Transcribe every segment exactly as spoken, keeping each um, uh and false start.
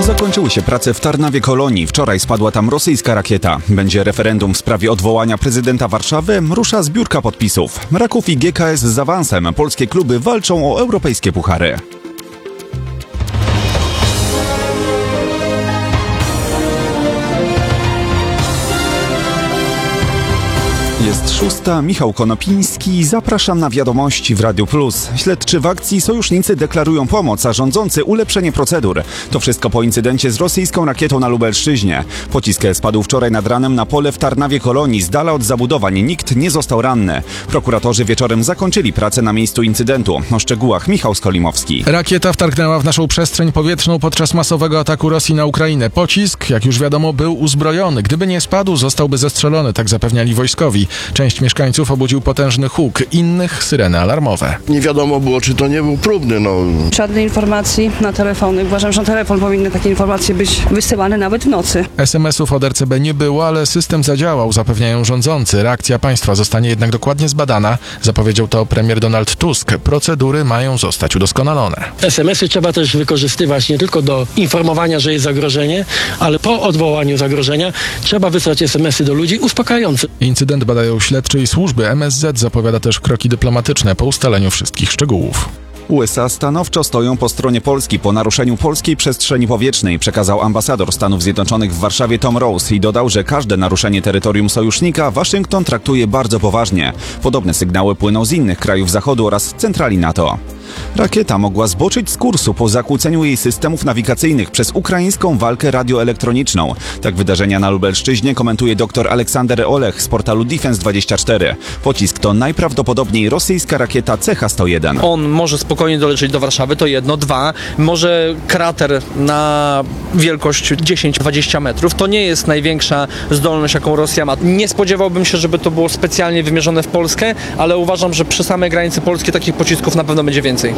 Zakończyły się prace w Tarnawie Kolonii. Wczoraj spadła tam rosyjska rakieta. Będzie referendum w sprawie odwołania prezydenta Warszawy. Rusza zbiórka podpisów. Raków i G K S z awansem. Polskie kluby walczą o europejskie puchary. Jest szósta, Michał Konopiński. Zapraszam na wiadomości w Radiu Plus. Śledczy w akcji, sojusznicy deklarują pomoc, a rządzący ulepszenie procedur. To wszystko po incydencie z rosyjską rakietą na Lubelszczyźnie. Pocisk spadł wczoraj nad ranem na pole w Tarnawie Kolonii, z dala od zabudowań. Nikt nie został ranny. Prokuratorzy wieczorem zakończyli pracę na miejscu incydentu. O szczegółach Michał Skolimowski. Rakieta wtargnęła w naszą przestrzeń powietrzną podczas masowego ataku Rosji na Ukrainę. Pocisk, jak już wiadomo, był uzbrojony. Gdyby nie spadł, zostałby zestrzelony, tak zapewniali wojskowi. Część mieszkańców obudził potężny huk, innych syreny alarmowe. Nie wiadomo było, czy to nie był próbny. No. Żadnej informacji na telefony. Uważam, że na telefon powinny takie informacje być wysyłane nawet w nocy. es em esów od er ce be nie było, ale system zadziałał, zapewniają rządzący. Reakcja państwa zostanie jednak dokładnie zbadana. Zapowiedział to premier Donald Tusk. Procedury mają zostać udoskonalone. es em esy trzeba też wykorzystywać nie tylko do informowania, że jest zagrożenie, ale po odwołaniu zagrożenia trzeba wysłać es em esy do ludzi uspokajające. Incydent badają śledczy i służby. em es zet zapowiada też kroki dyplomatyczne po ustaleniu wszystkich szczegółów. U es a stanowczo stoją po stronie Polski po naruszeniu polskiej przestrzeni powietrznej, przekazał ambasador Stanów Zjednoczonych w Warszawie Tom Rose i dodał, że każde naruszenie terytorium sojusznika Waszyngton traktuje bardzo poważnie. Podobne sygnały płyną z innych krajów Zachodu oraz centrali NATO. Rakieta mogła zboczyć z kursu po zakłóceniu jej systemów nawigacyjnych przez ukraińską walkę radioelektroniczną. Tak wydarzenia na Lubelszczyźnie komentuje dr Aleksander Olech z portalu Defense dwadzieścia cztery. Pocisk to najprawdopodobniej rosyjska rakieta C H sto jeden. On może spokojnie dolecieć do Warszawy, to jedno. Dwa, może krater na wielkość dziesięć dwadzieścia metrów. To nie jest największa zdolność, jaką Rosja ma. Nie spodziewałbym się, żeby to było specjalnie wymierzone w Polskę, ale uważam, że przy samej granicy Polski takich pocisków na pewno będzie więcej.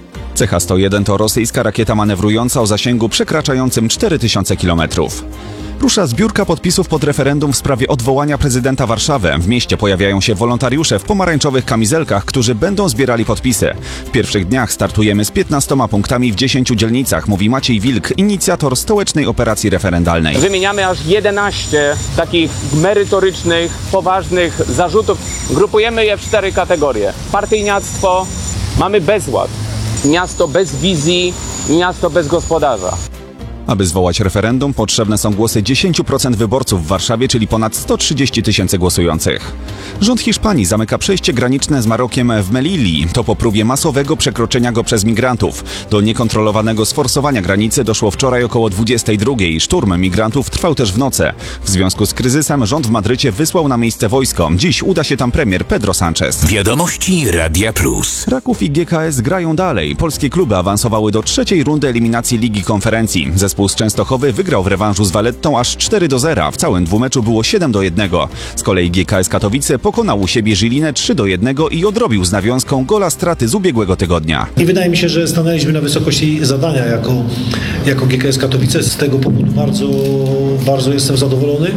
C H sto jeden to rosyjska rakieta manewrująca o zasięgu przekraczającym cztery tysiące kilometrów. Rusza zbiórka podpisów pod referendum w sprawie odwołania prezydenta Warszawy. W mieście pojawiają się wolontariusze w pomarańczowych kamizelkach, którzy będą zbierali podpisy. W pierwszych dniach startujemy z piętnastoma punktami w dziesięciu dzielnicach, mówi Maciej Wilk, inicjator stołecznej operacji referendalnej. Wymieniamy aż jedenaście takich merytorycznych, poważnych zarzutów. Grupujemy je w cztery kategorie. Partyjniactwo, mamy bezład, miasto bez wizji, miasto bez gospodarza. Aby zwołać referendum, potrzebne są głosy dziesięć procent wyborców w Warszawie, czyli ponad sto trzydzieści tysięcy głosujących. Rząd Hiszpanii zamyka przejście graniczne z Marokiem w Melilli. To po próbie masowego przekroczenia go przez migrantów. Do niekontrolowanego sforsowania granicy doszło wczoraj około dwudziestej drugiej. Szturm migrantów trwał też w nocy. W związku z kryzysem rząd w Madrycie wysłał na miejsce wojsko. Dziś uda się tam premier Pedro Sánchez. Wiadomości Radia Plus. Raków i G K S grają dalej. Polskie kluby awansowały do trzeciej rundy eliminacji Ligi Konferencji. Zespół z Częstochowy wygrał w rewanżu z Valettą aż cztery do zera. W całym dwumeczu było siedem do jednego. Z kolei G K S Katowice pokonał u siebie Żylinę trzy do jednego i odrobił z nawiązką gola straty z ubiegłego tygodnia. I wydaje mi się, że stanęliśmy na wysokości zadania jako, jako G K S Katowice. Z tego powodu bardzo, bardzo jestem zadowolony.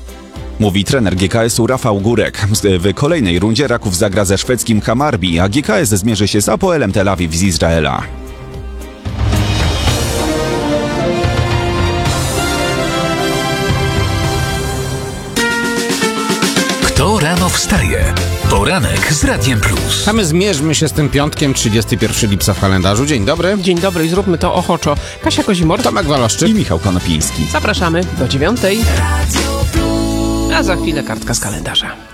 Mówi trener G K S-u Rafał Górek. W kolejnej rundzie Raków zagra ze szwedzkim Hamarbi, a G K S zmierzy się z Apoelem Tel Awiw z Izraela. Kto rano wstaje? Poranek z Radiem Plus. A my zmierzmy się z tym piątkiem, trzydziestego pierwszego lipca w kalendarzu. Dzień dobry. Dzień dobry i zróbmy to ochoczo. Kasia Kozimor, Tomek Waloszczyk i Michał Konopiński. Zapraszamy do dziewiątej. A za chwilę kartka z kalendarza.